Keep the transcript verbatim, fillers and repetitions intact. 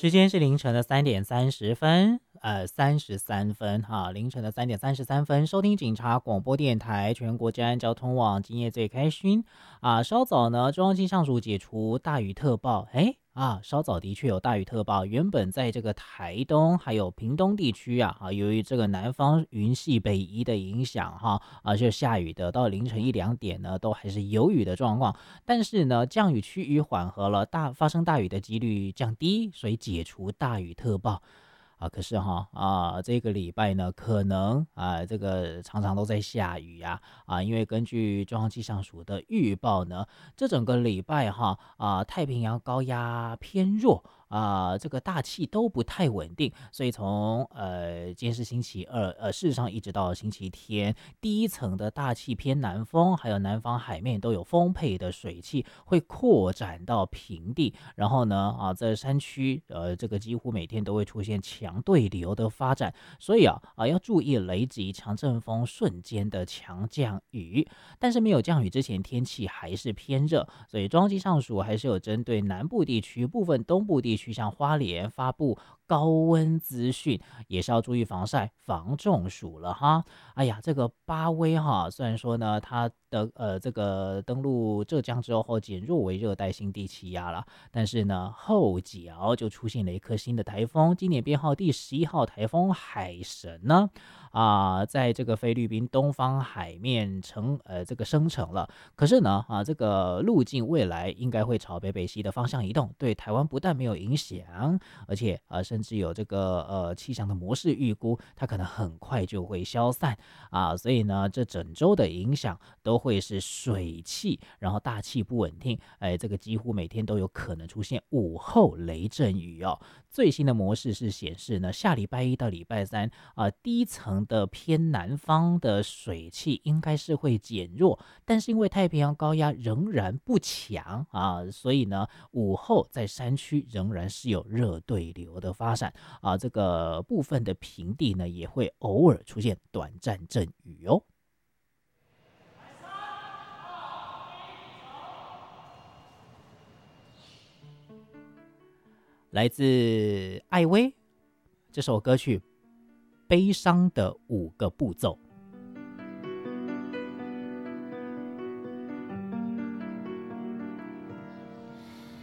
时间是凌晨的三点三十分，呃，三十三分哈，凌晨的三点三十三分，收听警察广播电台全国治安交通网，今夜最开心啊！稍早呢，中央气象署解除大雨特报，哎啊，稍早的确有大雨特报，原本在这个台东还有屏东地区啊，啊，由于这个南方云系北移的影响哈，啊，就下雨的，到凌晨一两点呢，都还是有雨的状况。但是呢，降雨区域缓和了，大发生大雨的几率降低，所以解除大雨特报啊。可是哈啊，这个礼拜呢，可能啊，这个常常都在下雨呀啊，因为根据中央气象署的预报呢，这整个礼拜哈啊，太平洋高压偏弱。啊、这个大气都不太稳定，所以从呃今天是星期二，呃，事实上一直到星期天，第一层的大气偏南风，还有南方海面都有丰沛的水汽，会扩展到平地。然后呢，啊，在山区，呃，这个几乎每天都会出现强对流的发展，所以啊，啊，要注意雷击、强阵风瞬间的强降雨。但是没有降雨之前，天气还是偏热，所以中央气象署还是有针对南部地区、部分东部地区，像花莲发布高温资讯，也是要注意防晒、防中暑了哈。哎呀，这个巴威哈，虽然说呢，它的呃这个登陆浙江之后后减弱为热带性低气压了，但是呢后脚就出现了一颗新的台风，今年编号第十一号台风海神呢啊、在这个菲律宾东方海面成呃这个生成了，可是呢啊这个路径未来应该会朝北北西的方向移动，对台湾不但没有影响，而且呃甚至有这个呃气象的模式预估，它可能很快就会消散。啊，所以呢，这整周的影响都会是水汽，然后大气不稳定，哎，这个几乎每天都有可能出现午后雷阵雨哦。最新的模式是显示呢，下礼拜一到礼拜三啊，低层的偏南方的水汽应该是会减弱，但是因为太平洋高压仍然不强啊，所以呢，午后在山区仍然是有热对流的发展。啊，这个部分的平地呢，也会偶尔出现短暂阵雨哦。来自艾薇这首歌曲《悲伤的五个步骤》。